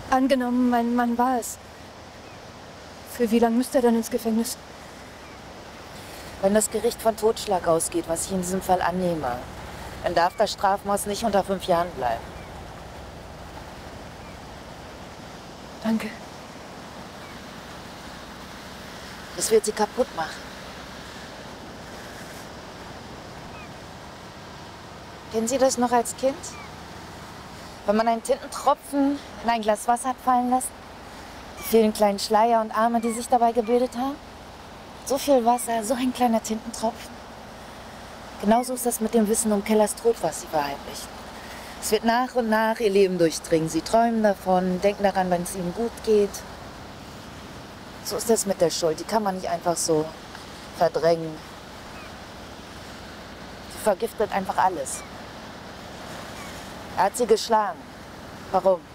Angenommen, mein Mann war es. Für wie lange müsste er dann ins Gefängnis? Wenn das Gericht von Totschlag ausgeht, was ich in diesem Fall annehme, dann darf das Strafmaß nicht unter 5 Jahren bleiben. Danke. Das wird sie kaputt machen. Kennen Sie das noch als Kind? Wenn man einen Tintentropfen in ein Glas Wasser hat fallen lassen? Die vielen kleinen Schleier und Arme, die sich dabei gebildet haben? So viel Wasser, so ein kleiner Tintentropfen. Genauso ist das mit dem Wissen um Kellers Tod, was sie verheimlichen. Es wird nach und nach ihr Leben durchdringen. Sie träumen davon, denken daran, wenn es ihnen gut geht. So ist das mit der Schuld. Die kann man nicht einfach so verdrängen. Sie vergiftet einfach alles. Er hat sie geschlagen. Warum?